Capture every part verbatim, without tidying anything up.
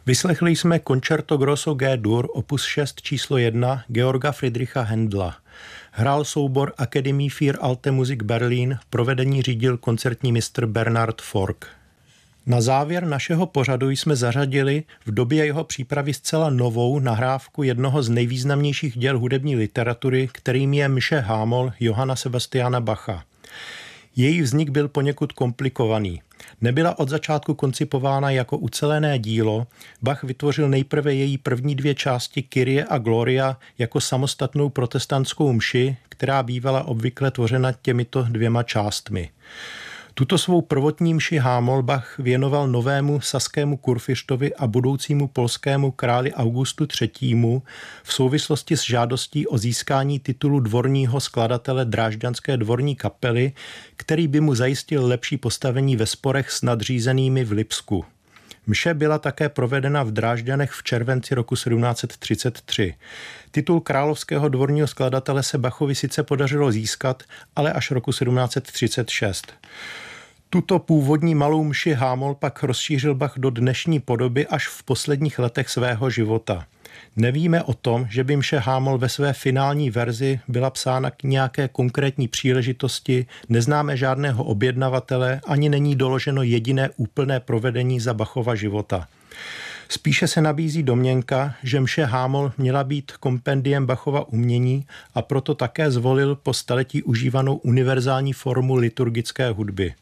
Vyslechli jsme Concerto Grosso G-dur opus šest číslo jedna Georga Friedricha Händla. Hrál soubor Akademie für Alte Musik Berlin, provedení řídil koncertní mistr Bernhard Fork. Na závěr našeho pořadu jsme zařadili v době jeho přípravy zcela novou nahrávku jednoho z nejvýznamnějších děl hudební literatury, kterým je Mše H-moll Johanna Sebastiana Bacha. Její vznik byl poněkud komplikovaný. Nebyla od začátku koncipována jako ucelené dílo, Bach vytvořil nejprve její první dvě části Kyrie a Gloria jako samostatnou protestantskou mši, která bývala obvykle tvořena těmito dvěma částmi. Tuto svou prvotní mši H-moll Bach věnoval novému saskému kurfiřtovi a budoucímu polskému králi Augustu třetímu v souvislosti s žádostí o získání titulu dvorního skladatele Drážďanské dvorní kapely, který by mu zajistil lepší postavení ve sporech s nadřízenými v Lipsku. Mše byla také provedena v Drážďanech v červenci roku sedmnáct set třicet tři. Titul královského dvorního skladatele se Bachovi sice podařilo získat, ale až roku sedmnáct set třicet šest. Tuto původní malou mši H-moll pak rozšířil Bach do dnešní podoby až v posledních letech svého života. Nevíme o tom, že by mše H-moll ve své finální verzi byla psána k nějaké konkrétní příležitosti, neznáme žádného objednavatele, ani není doloženo jediné úplné provedení za Bachova života. Spíše se nabízí domněnka, že mše H-moll měla být kompendiem Bachova umění a proto také zvolil po staletí užívanou univerzální formu liturgické hudby.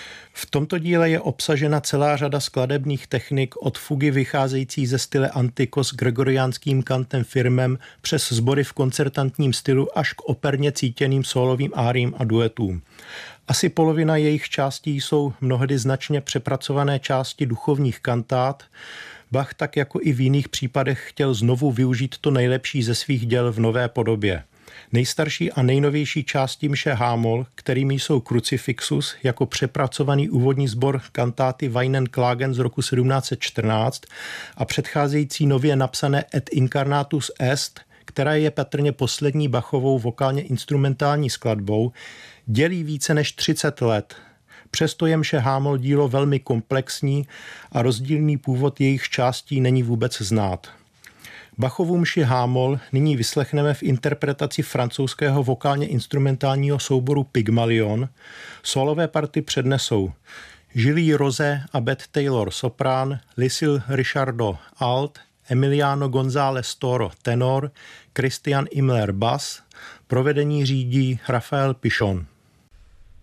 V tomto díle je obsažena celá řada skladebních technik od fugy vycházející ze style Antico s gregoriánským kantem firmem přes sbory v koncertantním stylu až k operně cítěným sólovým áriím a duetům. Asi polovina jejich částí jsou mnohdy značně přepracované části duchovních kantát. Bach tak jako i v jiných případech chtěl znovu využít to nejlepší ze svých děl v nové podobě. Nejstarší a nejnovější části mše H-moll, kterými jsou Crucifixus jako přepracovaný úvodní sbor kantáty Weinen Klagen z roku sedmnáct set čtrnáct a předcházející nově napsané Et Incarnatus Est, která je patrně poslední Bachovou vokálně instrumentální skladbou, dělí více než třicet let. Přesto je mše H-moll dílo velmi komplexní a rozdílný původ jejich částí není vůbec znát. Bachovu mši H-moll nyní vyslechneme v interpretaci francouzského vokálně instrumentálního souboru Pygmalion. Solové party přednesou Julie Rosé a Beth Taylor soprán, Lucille Richardot alt, Emiliano González Toro tenor, Christian Imler bass, provedení řídí Rafael Pichon.